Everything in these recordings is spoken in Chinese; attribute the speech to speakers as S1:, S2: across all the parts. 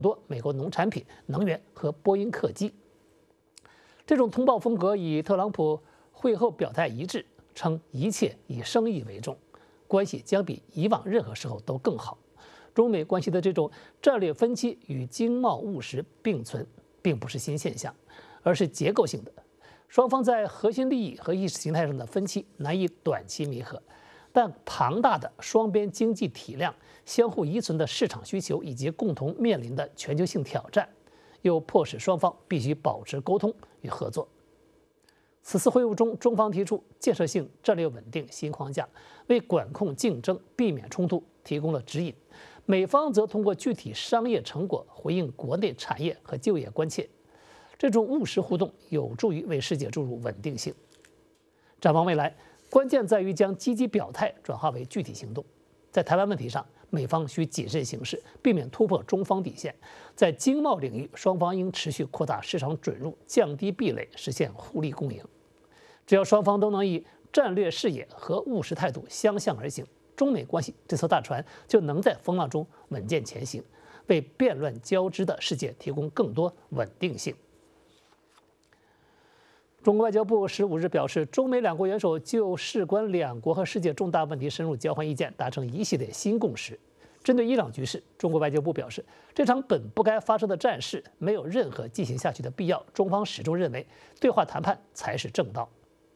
S1: 多美国农产品、能源和波音客机。这种通报风格与特朗普会后表态一致，称一切以生意为重，关系将比以往任何时候都更好。中美关系的这种战略分歧与经贸务实并存，并不是新现象，而是结构性的。双方在核心利益和意识形态上的分歧难以短期弥合，但庞大的双边经济体量、相互依存的市场需求以及共同面临的全球性挑战，又迫使双方必须保持沟通与合作。此次会晤中，中方提出建设性战略稳定新框架，为管控竞争、避免冲突提供了指引；美方则通过具体商业成果回应国内产业和就业关切。这种务实互动有助于为世界注入稳定性。展望未来，关键在于将积极表态转化为具体行动。在台湾问题上，美方需谨慎行事，避免突破中方底线。在经贸领域，双方应持续扩大市场准入，降低壁垒，实现互利共赢。只要双方都能以战略视野和务实态度相向而行，中美关系这艘大船就能在风浪中稳健前行，为变乱交织的世界提供更多稳定性。中国外交部15日表示，中美两国元首就事关两国和世界重大问题深入交换意见，达成一系列新共识。针对伊朗局势，中国外交部表示，这场本不该发生的战事没有任何进行下去的必要。中方始终认为，对话谈判才是正道。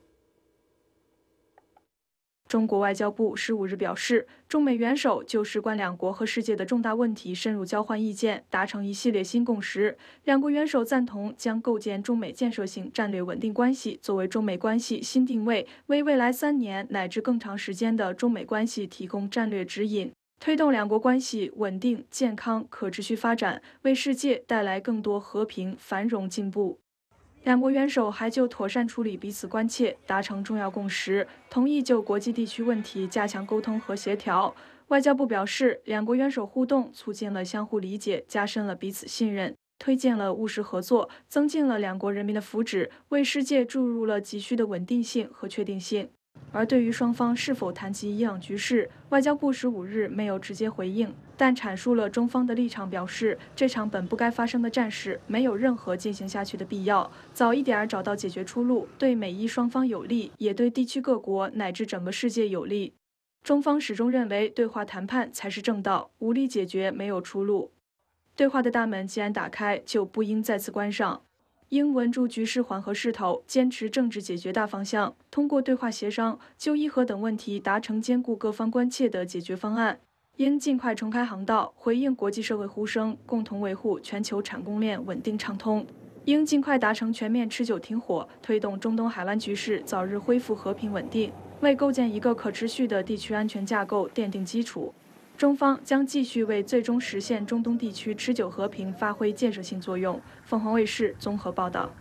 S2: 中国外交部15日表示，中美元首就事关两国和世界的重大问题深入交换意见，达成一系列新共识。两国元首赞同将构建中美建设性战略稳定关系作为中美关系新定位，为未来3年乃至更长时间的中美关系提供战略指引，推动两国关系稳定、健康、可持续发展，为世界带来更多和平、繁荣、进步。两国元首还就妥善处理彼此关切达成重要共识，同意就国际地区问题加强沟通和协调。外交部表示，两国元首互动促进了相互理解，加深了彼此信任，推进了务实合作，增进了两国人民的福祉，为世界注入了急需的稳定性和确定性。而对于双方是否谈及伊朗局势，外交部15日没有直接回应，但阐述了中方的立场，表示这场本不该发生的战事没有任何进行下去的必要，早一点找到解决出路，对美伊双方有利，也对地区各国乃至整个世界有利。中方始终认为，对话谈判才是正道，武力解决没有出路。对话的大门既然打开，就不应再次关上。应稳住局势缓和势头，坚持政治解决大方向，通过对话协商，就伊核等问题达成兼顾各方关切的解决方案。应尽快重开航道，回应国际社会呼声，共同维护全球产供链稳定畅通。应尽快达成全面持久停火，推动中东海湾局势早日恢复和平稳定，为构建一个可持续的地区安全架构奠定基础。中方将继续为最终实现中东地区持久和平发挥建设性作用。凤凰卫视综合报道。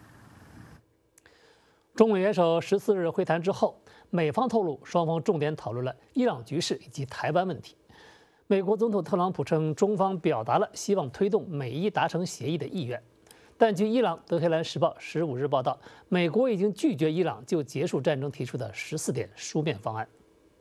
S1: 中美元首14日会谈之后，美方透露，双方重点讨论了伊朗局势以及台湾问题。美国总统特朗普称，中方表达了希望推动美伊达成协议的意愿。但据伊朗德黑兰时报15日报道，美国已经拒绝伊朗就结束战争提出的14点书面方案。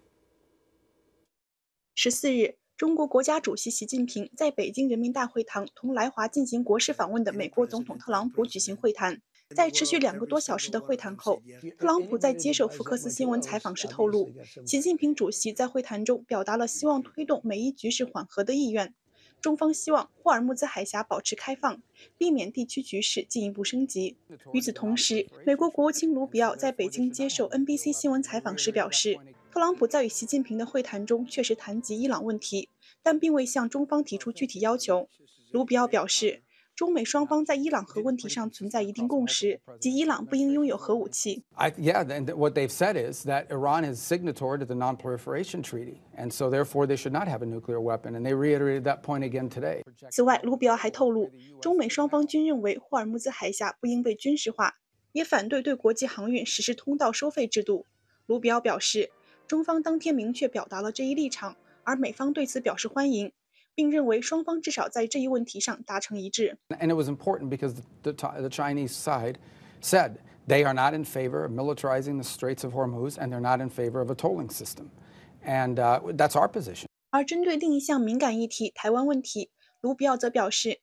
S3: 14日，中国国家主席习近平在北京人民大会堂同来华进行国事访问的美国总统特朗普举行会谈。在持续2个多小时的会谈后，特朗普在接受福克斯新闻采访时透露，习近平主席在会谈中表达了希望推动美伊局势缓和的意愿。中方希望霍尔木兹海峡保持开放，避免地区局势进一步升级。与此同时，美国国务卿卢比奥在北京接受 NBC 新闻采访时表示，特朗普在与习近平的会谈中确实谈及伊朗问题，但并未向中方提出具体要求。卢比奥表示，中美双方在伊朗核问题上存在一定共识，即伊朗不应拥有核武器。
S4: Yeah, and what they've said is that Iran is signatory to the Non-Proliferation Treaty, and so therefore they should not have a nuclear weapon, and they reiterated that point again today.
S3: 此外，卢比奥还透露，中美双方均认为霍尔木兹海峡不应被军事化，也反对对国际航运实施通道收费制度。卢比奥表示，中方当天明确表达了这一立场，而美方对此表示欢迎，并认为双方至少在这一问题上达成一致。
S4: And it was important because the Chinese side said they are not in favor of militarizing the Straits of Hormuz, and they're not in favor of a tolling system. And that's our position.
S3: 而针对另一项敏感议题台湾问题， 卢比奥则表示，